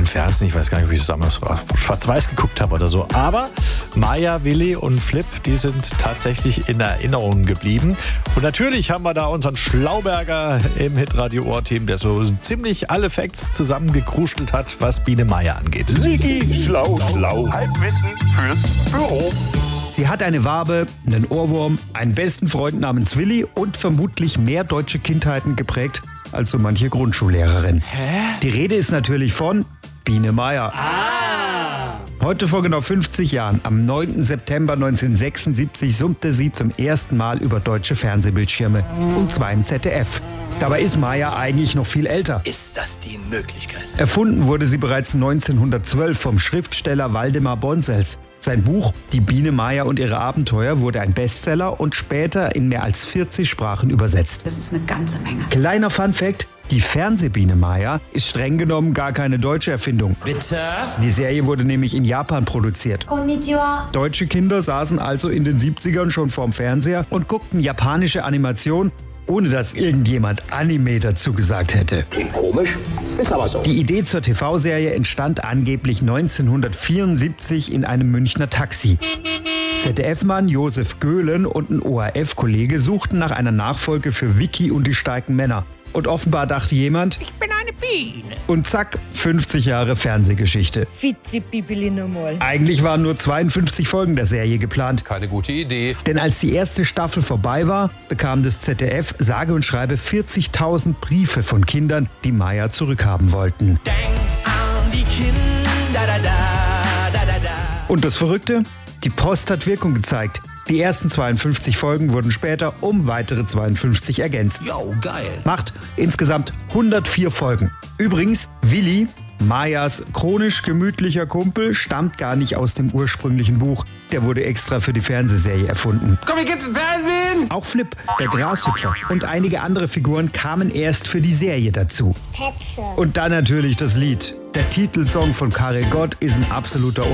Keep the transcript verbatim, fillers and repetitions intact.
Fernsehen. Ich weiß gar nicht, ob ich das damals schwarz-weiß geguckt habe oder so. Aber Maya, Willi und Flip, die sind tatsächlich in Erinnerung geblieben. Und natürlich haben wir da unseren Schlauberger im Hitradio-Ohr-Team, der so ziemlich alle Facts zusammengekruschelt hat, was Biene Maya angeht. Sigi, schlau, schlau. Halbwissen fürs Büro. Sie hat eine Wabe, einen Ohrwurm, einen besten Freund namens Willi und vermutlich mehr deutsche Kindheiten geprägt als so manche Grundschullehrerin. Hä? Die Rede ist natürlich von Biene Maya. Ah. Heute vor genau fünfzig Jahren, am neunten September neunzehnhundertsechsundsiebzig, summte sie zum ersten Mal über deutsche Fernsehbildschirme. Und zwar im Z D F. Dabei ist Maya eigentlich noch viel älter. Ist das die Möglichkeit? Erfunden wurde sie bereits neunzehnhundertzwölf vom Schriftsteller Waldemar Bonsels. Sein Buch Die Biene Maya und ihre Abenteuer wurde ein Bestseller und später in mehr als vierzig Sprachen übersetzt. Das ist eine ganze Menge. Kleiner Funfact: Die Fernsehbiene Maya ist streng genommen gar keine deutsche Erfindung. Bitte? Die Serie wurde nämlich in Japan produziert. Konnichiwa. Deutsche Kinder saßen also in den siebzigern schon vorm Fernseher und guckten japanische Animation, ohne dass irgendjemand Anime dazu gesagt hätte. Klingt komisch, ist aber so. Die Idee zur T V-Serie entstand angeblich neunzehnhundertvierundsiebzig in einem Münchner Taxi. Z D F-Mann Josef Göhlen und ein O R F-Kollege suchten nach einer Nachfolge für Vicky und die starken Männer. Und offenbar dachte jemand, Ich bin eine Biene. und zack, fünfzig Jahre Fernsehgeschichte. Vize-Bibeli nochmal. Eigentlich waren nur zweiundfünfzig Folgen der Serie geplant. Keine gute Idee. Denn als die erste Staffel vorbei war, bekam das Z D F sage und schreibe vierzigtausend Briefe von Kindern, die Maya zurückhaben wollten. Denk an die Kinder, da, da, da, da, da. Und das Verrückte? Die Post hat Wirkung gezeigt. Die ersten zweiundfünfzig Folgen wurden später um weitere zweiundfünfzig ergänzt. Jo, geil. Macht insgesamt hundertvier Folgen. Übrigens, Willi, Mayas chronisch gemütlicher Kumpel, stammt gar nicht aus dem ursprünglichen Buch. Der wurde extra für die Fernsehserie erfunden. Komm, wir geht's ins Fernsehen! Auch Flip, der Grashüpfer und einige andere Figuren kamen erst für die Serie dazu. Petze. Und dann natürlich das Lied. Der Titelsong von Karel Gott ist ein absoluter